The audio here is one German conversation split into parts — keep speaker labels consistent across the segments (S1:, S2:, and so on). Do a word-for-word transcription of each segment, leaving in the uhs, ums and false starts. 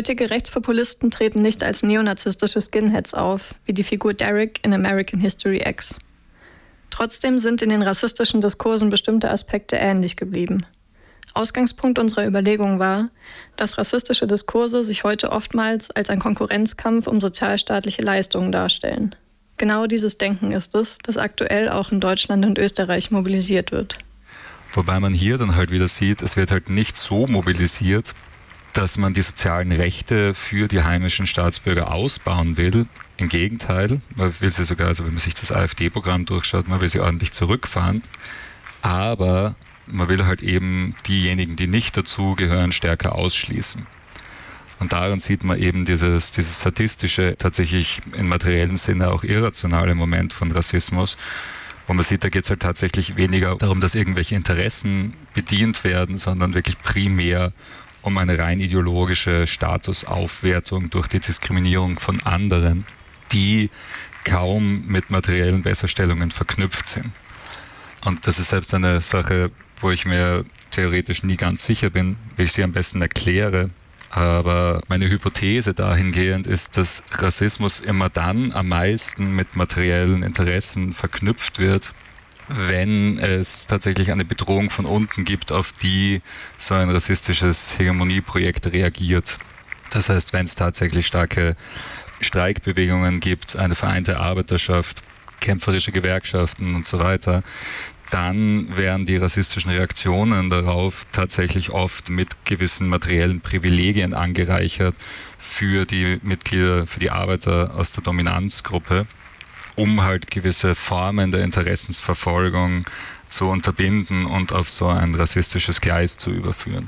S1: Heutige Rechtspopulisten treten nicht als neonazistische Skinheads auf, wie die Figur Derek in American History X. Trotzdem sind in den rassistischen Diskursen bestimmte Aspekte ähnlich geblieben. Ausgangspunkt unserer Überlegung war, dass rassistische Diskurse sich heute oftmals als ein Konkurrenzkampf um sozialstaatliche Leistungen darstellen. Genau dieses Denken ist es, das aktuell auch in Deutschland und Österreich mobilisiert wird.
S2: Wobei man hier dann halt wieder sieht, es wird halt nicht so mobilisiert, dass man die sozialen Rechte für die heimischen Staatsbürger ausbauen will. Im Gegenteil, man will sie sogar, also wenn man sich das AfD-Programm durchschaut, man will sie ordentlich zurückfahren. Aber man will halt eben diejenigen, die nicht dazugehören, stärker ausschließen. Und daran sieht man eben dieses, dieses sadistische, tatsächlich in materiellem Sinne auch irrationale Moment von Rassismus. Und man sieht, da geht es halt tatsächlich weniger darum, dass irgendwelche Interessen bedient werden, sondern wirklich primär um eine rein ideologische Statusaufwertung durch die Diskriminierung von anderen, die kaum mit materiellen Besserstellungen verknüpft sind. Und das ist selbst eine Sache, wo ich mir theoretisch nie ganz sicher bin, wie ich sie am besten erkläre. Aber meine Hypothese dahingehend ist, dass Rassismus immer dann am meisten mit materiellen Interessen verknüpft wird, wenn es tatsächlich eine Bedrohung von unten gibt, auf die so ein rassistisches Hegemonieprojekt reagiert. Das heißt, wenn es tatsächlich starke Streikbewegungen gibt, eine vereinte Arbeiterschaft, kämpferische Gewerkschaften und so weiter, dann werden die rassistischen Reaktionen darauf tatsächlich oft mit gewissen materiellen Privilegien angereichert für die Mitglieder, für die Arbeiter aus der Dominanzgruppe, um halt gewisse Formen der Interessensverfolgung zu unterbinden und auf so ein rassistisches Gleis zu überführen.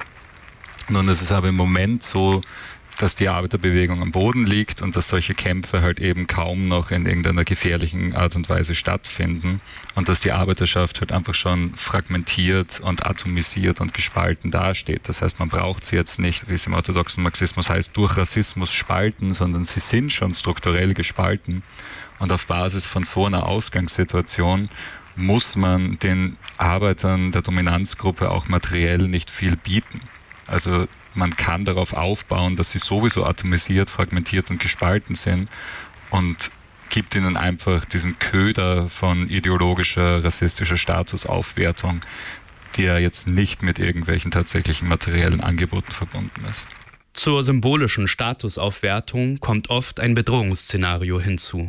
S2: Nun ist es aber im Moment so, dass die Arbeiterbewegung am Boden liegt und dass solche Kämpfe halt eben kaum noch in irgendeiner gefährlichen Art und Weise stattfinden und dass die Arbeiterschaft halt einfach schon fragmentiert und atomisiert und gespalten dasteht. Das heißt, man braucht sie jetzt nicht, wie es im orthodoxen Marxismus heißt, durch Rassismus spalten, sondern sie sind schon strukturell gespalten. Und auf Basis von so einer Ausgangssituation muss man den Arbeitern der Dominanzgruppe auch materiell nicht viel bieten. Also man kann darauf aufbauen, dass sie sowieso atomisiert, fragmentiert und gespalten sind und gibt ihnen einfach diesen Köder von ideologischer, rassistischer Statusaufwertung, die ja jetzt nicht mit irgendwelchen tatsächlichen materiellen Angeboten verbunden ist.
S3: Zur symbolischen Statusaufwertung kommt oft ein Bedrohungsszenario hinzu.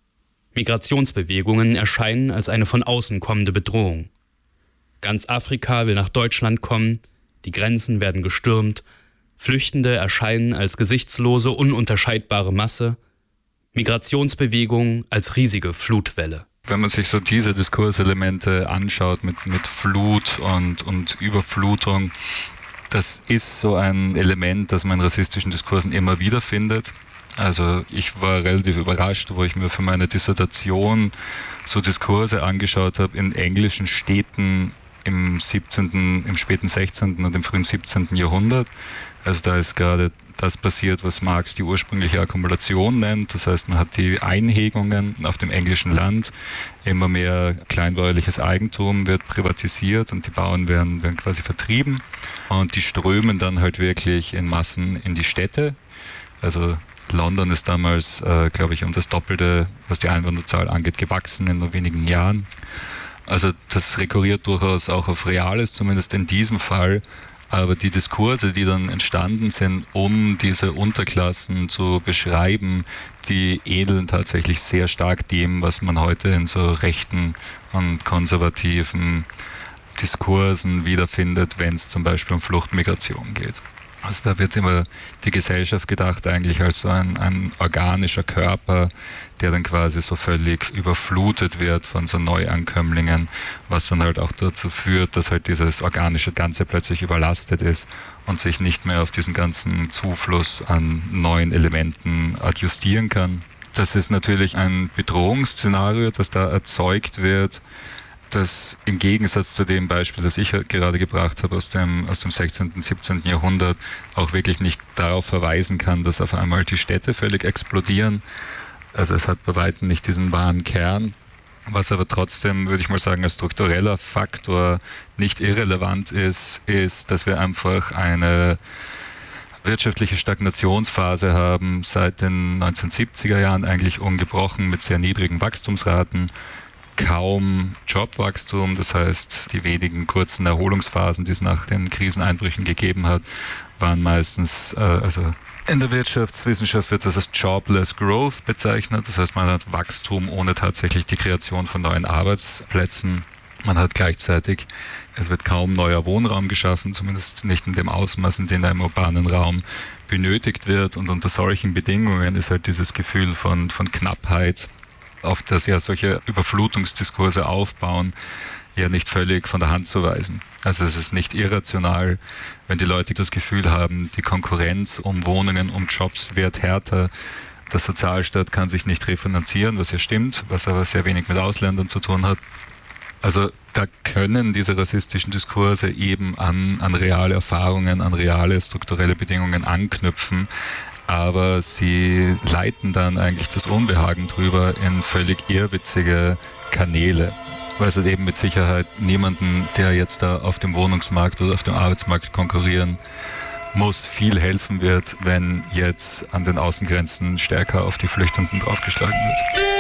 S3: Migrationsbewegungen erscheinen als eine von außen kommende Bedrohung. Ganz Afrika will nach Deutschland kommen, die Grenzen werden gestürmt, Flüchtende erscheinen als gesichtslose, ununterscheidbare Masse, Migrationsbewegungen als riesige Flutwelle.
S2: Wenn man sich so diese Diskurselemente anschaut mit, mit Flut und, und Überflutung, das ist so ein Element, das man in rassistischen Diskursen immer wieder findet. Also ich war relativ überrascht, wo ich mir für meine Dissertation so Diskurse angeschaut habe in englischen Städten im siebzehnten, im späten sechzehnten und im frühen siebzehnten Jahrhundert. Also da ist gerade das passiert, was Marx die ursprüngliche Akkumulation nennt. Das heißt, man hat die Einhegungen auf dem englischen Land, immer mehr kleinbäuerliches Eigentum wird privatisiert und die Bauern werden, werden quasi vertrieben und die strömen dann halt wirklich in Massen in die Städte. Also London ist damals, äh, glaube ich, um das Doppelte, was die Einwohnerzahl angeht, gewachsen in nur wenigen Jahren. Also das rekurriert durchaus auch auf Reales, zumindest in diesem Fall. Aber die Diskurse, die dann entstanden sind, um diese Unterklassen zu beschreiben, die ähneln tatsächlich sehr stark dem, was man heute in so rechten und konservativen Diskursen wiederfindet, wenn es zum Beispiel um Fluchtmigration geht. Also da wird immer die Gesellschaft gedacht eigentlich als so ein, ein organischer Körper, der dann quasi so völlig überflutet wird von so Neuankömmlingen, was dann halt auch dazu führt, dass halt dieses organische Ganze plötzlich überlastet ist und sich nicht mehr auf diesen ganzen Zufluss an neuen Elementen adjustieren kann. Das ist natürlich ein Bedrohungsszenario, das da erzeugt wird, das im Gegensatz zu dem Beispiel, das ich gerade gebracht habe aus dem, aus dem sechzehnten, siebzehnten Jahrhundert, auch wirklich nicht darauf verweisen kann, dass auf einmal die Städte völlig explodieren. Also es hat bei weitem nicht diesen wahren Kern, was aber trotzdem, würde ich mal sagen, als struktureller Faktor nicht irrelevant ist, ist, dass wir einfach eine wirtschaftliche Stagnationsphase haben, seit den neunzehnhundertsiebziger Jahren eigentlich ungebrochen mit sehr niedrigen Wachstumsraten, kaum Jobwachstum, das heißt, die wenigen kurzen Erholungsphasen, die es nach den Kriseneinbrüchen gegeben hat, waren meistens, äh, also in der Wirtschaftswissenschaft wird das als Jobless Growth bezeichnet, das heißt, man hat Wachstum ohne tatsächlich die Kreation von neuen Arbeitsplätzen. Man hat gleichzeitig, es wird kaum neuer Wohnraum geschaffen, zumindest nicht in dem Ausmaß, in dem er im urbanen Raum benötigt wird. Und unter solchen Bedingungen ist halt dieses Gefühl von, von Knappheit, auf das ja solche Überflutungsdiskurse aufbauen, ja nicht völlig von der Hand zu weisen. Also es ist nicht irrational, wenn die Leute das Gefühl haben, die Konkurrenz um Wohnungen, um Jobs wird härter. Der Sozialstaat kann sich nicht refinanzieren, was ja stimmt, was aber sehr wenig mit Ausländern zu tun hat. Also da können diese rassistischen Diskurse eben an, an reale Erfahrungen, an reale strukturelle Bedingungen anknüpfen, aber sie leiten dann eigentlich das Unbehagen drüber in völlig irrwitzige Kanäle. Weil es eben mit Sicherheit niemanden, der jetzt da auf dem Wohnungsmarkt oder auf dem Arbeitsmarkt konkurrieren muss, viel helfen wird, wenn jetzt an den Außengrenzen stärker auf die Flüchtenden draufgeschlagen wird.